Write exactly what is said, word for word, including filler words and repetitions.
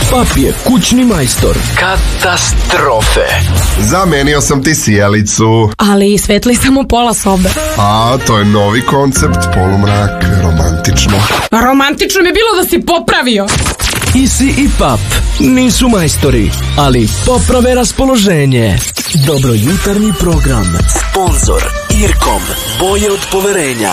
Pap je kućni majstor katastrofe. Zamenio sam ti sjelicu. Ali svetli samo pola sobe. A, to je novi koncept, polumrak, romantično. Romantično mi bilo da si popravio. Isi i Pap nisu majstori, ali poprave raspoloženje. Dobro jutarnji program. Sponzor Irkom, boje od poverenja.